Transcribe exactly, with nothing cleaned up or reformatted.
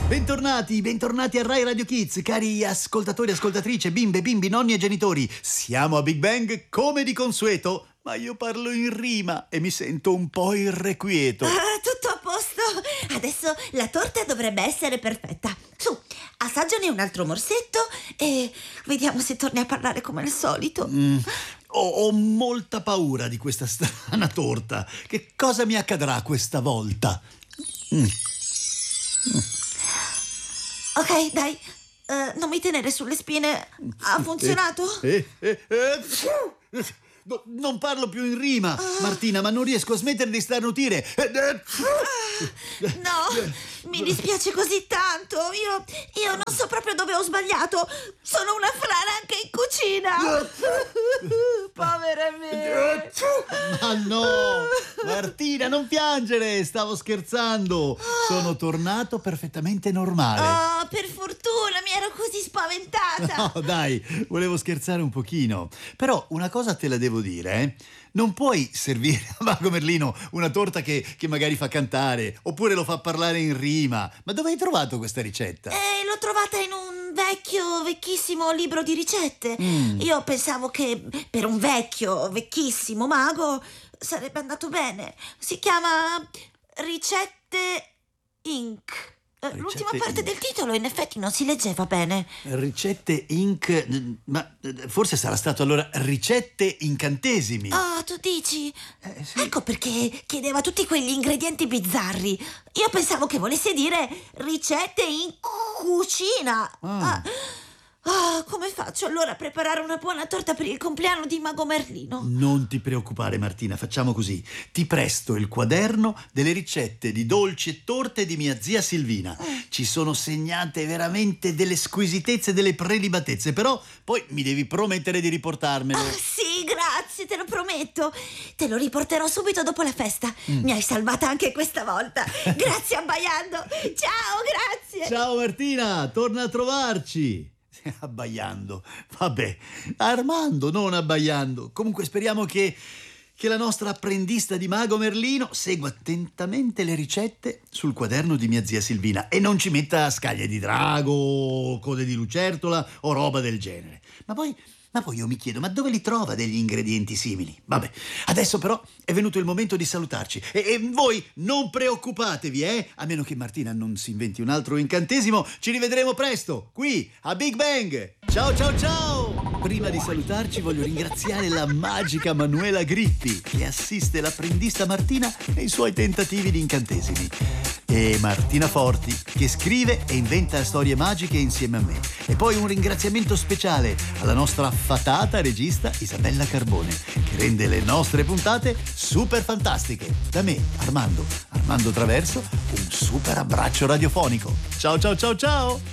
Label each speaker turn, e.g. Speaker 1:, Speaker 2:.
Speaker 1: Bentornati, bentornati a Rai Radio Kids, cari ascoltatori, ascoltatrici, bimbe, bimbi, nonni e genitori. Siamo a Big Bang come di consueto, ma io parlo in rima e mi sento un po' irrequieto.
Speaker 2: Ah, tutto a posto. Adesso la torta dovrebbe essere perfetta. Su, assaggiane un altro morsetto e vediamo se torni a parlare come al solito.
Speaker 1: Mm, ho, ho molta paura di questa strana torta. Che cosa mi accadrà questa volta? Mm. Mm.
Speaker 2: Ok, dai, uh, non mi tenere sulle spine. Ha funzionato?
Speaker 1: Eh, eh, eh, eh. No, non parlo più in rima, uh. Martina, ma non riesco a smettere di starnutire.
Speaker 2: Uh, no, mi dispiace così tanto. Io, io non so proprio dove ho sbagliato. Sono una frana anche in cucina. Povera me.
Speaker 1: Ma no, Martina, non piangere, stavo scherzando. Sono tornato perfettamente normale.
Speaker 2: Oh, per fortuna, mi ero così spaventata.
Speaker 1: No, dai, volevo scherzare un pochino. Però una cosa te la devo dire, eh? Non puoi servire a Mago Merlino una torta che, che magari fa cantare, oppure lo fa parlare in rima. Ma dove hai trovato questa ricetta?
Speaker 2: Eh, l'ho trovata in un vecchio, vecchissimo libro di ricette. Mm. Io pensavo che per un vecchio, vecchissimo mago sarebbe andato bene. Si chiama Ricette Incorporated. L'ultima
Speaker 1: Ricette
Speaker 2: parte
Speaker 1: Inc.
Speaker 2: del titolo in effetti non si leggeva bene.
Speaker 1: Ricette Inc. Ma forse sarà stato allora Ricette Incantesimi.
Speaker 2: Oh, tu dici?
Speaker 1: Eh, sì.
Speaker 2: Ecco perché chiedeva tutti quegli ingredienti bizzarri. Io pensavo che volesse dire ricette in cucina.
Speaker 1: Ah.
Speaker 2: Ah. Ah, come faccio allora a preparare una buona torta per il compleanno di Mago Merlino?
Speaker 1: Non ti preoccupare, Martina, facciamo così. Ti presto il quaderno delle ricette di dolci e torte di mia zia Silvina. Mm. Ci sono segnate veramente delle squisitezze, delle prelibatezze, però poi mi devi promettere di riportarmelo.
Speaker 2: Ah, sì, grazie, te lo prometto. Te lo riporterò subito dopo la festa. Mm. Mi hai salvata anche questa volta. Grazie, abbaiando. Ciao, grazie.
Speaker 1: Ciao Martina, torna a trovarci. Abbaiando, vabbè, Armando, non abbaiando. Comunque speriamo che, che la nostra apprendista di Mago Merlino segua attentamente le ricette sul quaderno di mia zia Silvina e non ci metta scaglie di drago, code di lucertola o roba del genere. Ma poi, ma poi io mi chiedo, ma dove li trova degli ingredienti simili? Vabbè, adesso però è venuto il momento di salutarci e, e voi non preoccupatevi, eh? A meno che Martina non si inventi un altro incantesimo, ci rivedremo presto, qui, a Big Bang! Ciao ciao ciao! Prima di salutarci voglio ringraziare la magica Manuela Grippi che assiste l'apprendista Martina nei suoi tentativi di incantesimi. E Martina Forti che scrive e inventa storie magiche insieme a me. E poi un ringraziamento speciale alla nostra fatata regista Isabella Carbone che rende le nostre puntate super fantastiche. Da me, Armando, Armando Traverso, un super abbraccio radiofonico. Ciao ciao ciao ciao!